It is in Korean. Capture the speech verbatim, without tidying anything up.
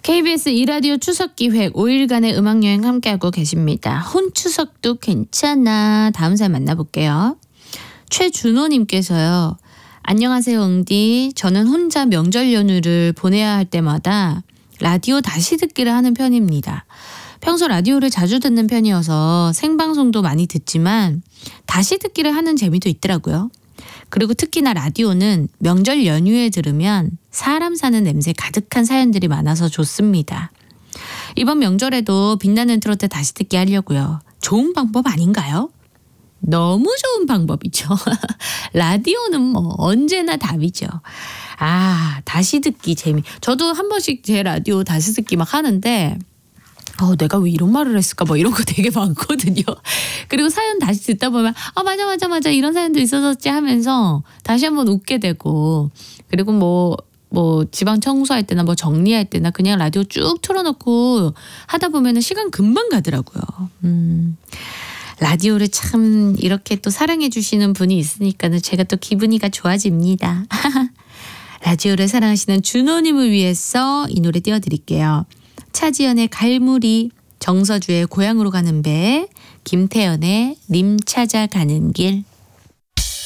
케이비에스 이 라디오 추석기획 오 일간의 음악여행 함께하고 계십니다. 혼추석도 괜찮아. 다음 사연 만나볼게요. 최준호님께서요. 안녕하세요 응디. 저는 혼자 명절 연휴를 보내야 할 때마다 라디오 다시 듣기를 하는 편입니다. 평소 라디오를 자주 듣는 편이어서 생방송도 많이 듣지만 다시 듣기를 하는 재미도 있더라고요. 그리고 특히나 라디오는 명절 연휴에 들으면 사람 사는 냄새 가득한 사연들이 많아서 좋습니다. 이번 명절에도 빛나는 트로트 다시 듣기 하려고요. 좋은 방법 아닌가요? 너무 좋은 방법이죠. 라디오는 뭐 언제나 답이죠. 아, 다시 듣기 재미. 저도 한 번씩 제 라디오 다시 듣기 막 하는데 어, 내가 왜 이런 말을 했을까 뭐 이런 거 되게 많거든요. 그리고 사연 다시 듣다 보면 아 맞아 맞아 맞아 이런 사연도 있었었지 하면서 다시 한번 웃게 되고, 그리고 뭐 뭐 지방 청소할 때나 뭐 정리할 때나 그냥 라디오 쭉 틀어놓고 하다 보면은 시간 금방 가더라고요. 음. 라디오를 참 이렇게 또 사랑해 주시는 분이 있으니까는 제가 또 기분이가 좋아집니다. 라디오를 사랑하시는 준호님을 위해서 이 노래 띄워드릴게요. 차지연의 갈무리, 정서주의 고향으로 가는 배, 김태연의 님 찾아가는 길.